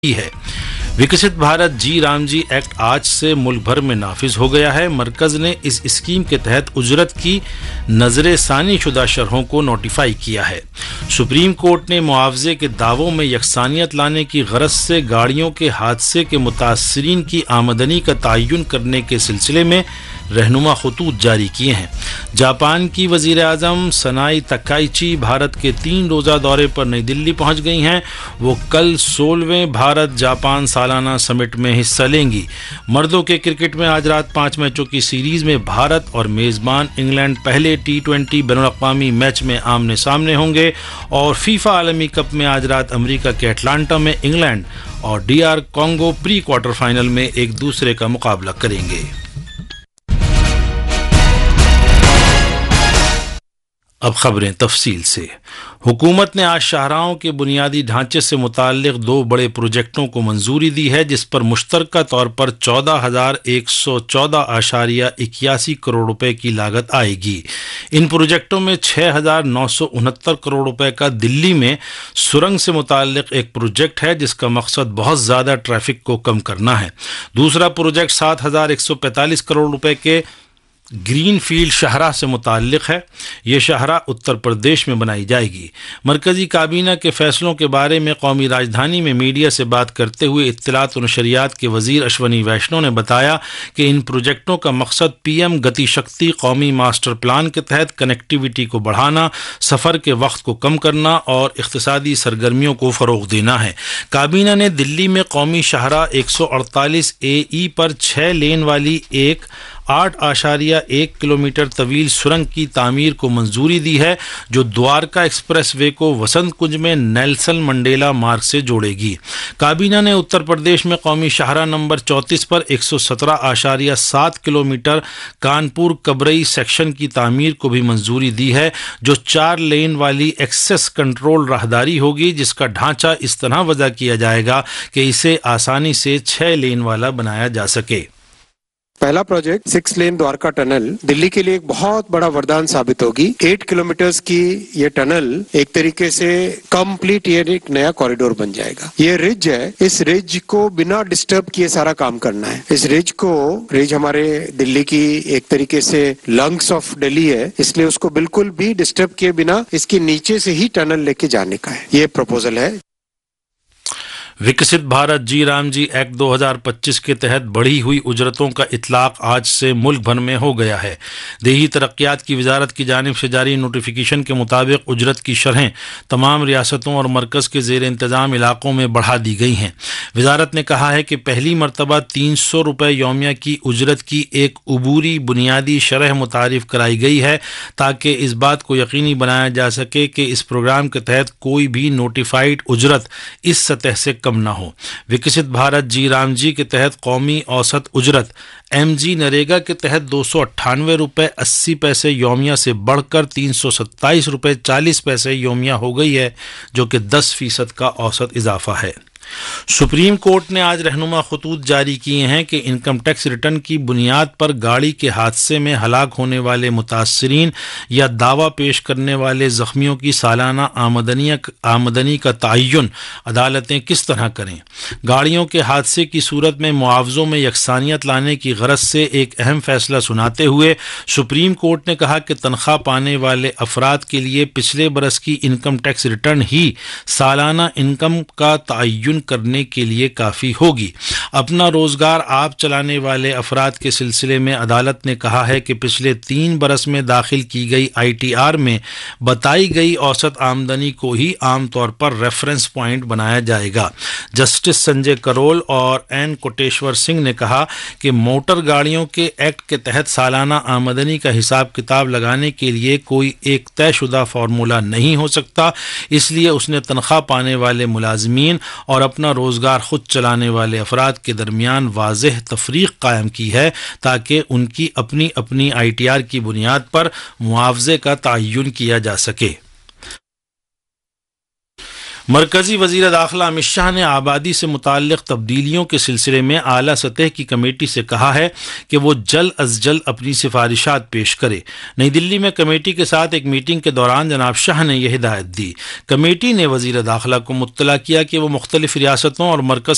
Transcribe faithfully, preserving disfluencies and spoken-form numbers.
ہے۔ وکست بھارت جی رام جی ایکٹ آج سے ملک بھر میں نافذ ہو گیا ہے۔ مرکز نے اس اسکیم کے تحت اجرت کی نظر ثانی شدہ شرحوں کو نوٹیفائی کیا ہے۔ سپریم کورٹ نے معاوضے کے دعووں میں یکسانیت لانے کی غرض سے گاڑیوں کے حادثے کے متاثرین کی آمدنی کا تعین کرنے کے سلسلے میں رہنما خطوط جاری کیے ہیں۔ جاپان کی وزیر اعظم سنائی تکائیچی بھارت کے تین روزہ دورے پر نئی دلی پہنچ گئی ہیں۔ وہ کل سولہویں بھارت جاپان سالانہ سمٹ میں حصہ لیں گی۔ مردوں کے کرکٹ میں آج رات پانچ میچوں کی سیریز میں بھارت اور میزبان انگلینڈ پہلے ٹی ٹوینٹی بین الاقوامی میچ میں آمنے سامنے ہوں گے، اور فیفا عالمی کپ میں آج رات امریکہ کے اٹلانٹا میں انگلینڈ اور D R Congo pre quarter final میں ایک دوسرے کا مقابلہ کریں گے۔ اب خبریں تفصیل سے۔ حکومت نے آج شاہراہوں کے بنیادی ڈھانچے سے متعلق دو بڑے پروجیکٹوں کو منظوری دی ہے، جس پر مشترکہ طور پر چودہ ہزار ایک سو چودہ اشاریہ اکیاسی کروڑ روپے کی لاگت آئے گی۔ ان پروجیکٹوں میں چھ ہزار نو سو انہتر کروڑ روپے کا دلی میں سرنگ سے متعلق ایک پروجیکٹ ہے، جس کا مقصد بہت زیادہ ٹریفک کو کم کرنا ہے۔ دوسرا پروجیکٹ سات ہزار ایک سو پینتالیس کروڑ روپے کے گرین فیلڈ شاہراہ سے متعلق ہے۔ یہ شاہراہ اتر پردیش میں بنائی جائے گی۔ مرکزی کابینہ کے فیصلوں کے بارے میں قومی راجدھانی میں میڈیا سے بات کرتے ہوئے اطلاعات و نشریات کے وزیر اشونی ویشنو نے بتایا کہ ان پروجیکٹوں کا مقصد پی ایم گتی شکتی قومی ماسٹر پلان کے تحت کنیکٹیویٹی کو بڑھانا، سفر کے وقت کو کم کرنا اور اقتصادی سرگرمیوں کو فروغ دینا ہے۔ کابینہ نے دلی میں قومی شاہراہ ایک سو اڑتالیس اے ای پر چھ لین والی ایک آٹھ اشاریہ ایک کلومیٹر طویل سرنگ کی تعمیر کو منظوری دی ہے، جو دوارکا ایکسپریس وے کو وسنت کنج میں نیلسن منڈیلا مارگ سے جوڑے گی۔ کابینہ نے اتر پردیش میں قومی شاہراہ نمبر چونتیس پر ایک سو سترہ اشاریہ سات کلومیٹر کانپور کبرئی سیکشن کی تعمیر کو بھی منظوری دی ہے، جو چار لین والی ایکسیس کنٹرول راہداری ہوگی، جس کا ڈھانچہ اس طرح وضع کیا جائے گا کہ اسے آسانی سے چھ لین والا بنایا جا سکے۔ پہلا پروجیکٹ سکس لین دوارکا ٹنل دلی کے لیے ایک بہت بڑا وردان ثابت ہوگی۔ ایٹ کلومیٹرز کی یہ ٹنل ایک طریقے سے کمپلیٹ یہ ایک نیا کوریڈور بن جائے گا۔ یہ رج ہے، اس رج کو بنا ڈسٹرب کیے سارا کام کرنا ہے۔ اس رج کو رج ہمارے دلی کی ایک طریقے سے لنگس آف دلی ہے، اس لیے اس کو بالکل بھی ڈسٹرب کیے بنا اس کے نیچے سے ہی ٹنل لے کے جانے کا ہے۔ یہ پروپوزل ہے۔ وکست بھارت جی رام جی ایکٹ دو ہزار پچیس کے تحت بڑھی ہوئی اجرتوں کا اطلاق آج سے ملک بھر میں ہو گیا ہے۔ دیہی ترقیات کی وزارت کی جانب سے جاری نوٹیفیکیشن کے مطابق اجرت کی شرحیں تمام ریاستوں اور مرکز کے زیر انتظام علاقوں میں بڑھا دی گئی ہیں۔ وزارت نے کہا ہے کہ پہلی مرتبہ تین سو روپے یومیہ کی اجرت کی ایک عبوری بنیادی شرح متعارف کرائی گئی ہے، تاکہ اس بات کو یقینی بنایا جا سکے کہ اس پروگرام کے تحت کوئی بھی نوٹیفائڈ اجرت اس سطح سے کم نہ ہو۔ وکست بھارت جی رام جی کے تحت قومی اوسط اجرت ایم جی نریگا کے تحت دو سو اٹھانوے روپے اسی پیسے یومیہ سے بڑھ کر تین سو ستائیس روپے چالیس پیسے یومیہ ہو گئی ہے، جو کہ دس فیصد کا اوسط اضافہ ہے۔ سپریم کورٹ نے آج رہنما خطوط جاری کیے ہیں کہ انکم ٹیکس ریٹرن کی بنیاد پر گاڑی کے حادثے میں ہلاک ہونے والے متاثرین یا دعویٰ پیش کرنے والے زخمیوں کی سالانہ آمدنی آمدنی کا تعین عدالتیں کس طرح کریں۔ گاڑیوں کے حادثے کی صورت میں معاوضوں میں یکسانیت لانے کی غرض سے ایک اہم فیصلہ سناتے ہوئے سپریم کورٹ نے کہا کہ تنخواہ پانے والے افراد کے لیے پچھلے برس کی انکم ٹیکس ریٹرن ہی سالانہ انکم کا تعین کرنے کے لیے کافی ہوگی۔ اپنا روزگار آپ چلانے والے افراد کے سلسلے میں عدالت نے کہا ہے کہ پچھلے تین برس میں داخل کی گئی آئی ٹی آر میں بتائی گئی اوسط آمدنی کو ہی عام طور پر ریفرنس پوائنٹ بنایا جائے گا۔ جسٹس سنجے کرول اور این کوٹیشور سنگھ نے کہا کہ موٹر گاڑیوں کے ایکٹ کے تحت سالانہ آمدنی کا حساب کتاب لگانے کے لیے کوئی ایک طے شدہ فارمولہ نہیں ہو سکتا، اس لیے اس نے تنخواہ پانے والے ملازمین اور اپنا روزگار خود چلانے والے افراد کے درمیان واضح تفریق قائم کی ہے، تاکہ ان کی اپنی اپنی آئی ٹی آر کی بنیاد پر معاوضے کا تعین کیا جا سکے۔ مرکزی وزیر داخلہ امت شاہ نے آبادی سے متعلق تبدیلیوں کے سلسلے میں اعلیٰ سطح کی کمیٹی سے کہا ہے کہ وہ جلد از جلد اپنی سفارشات پیش کرے۔ نئی دلی میں کمیٹی کے ساتھ ایک میٹنگ کے دوران جناب شاہ نے یہ ہدایت دی۔ کمیٹی نے وزیر داخلہ کو مطلع کیا کہ وہ مختلف ریاستوں اور مرکز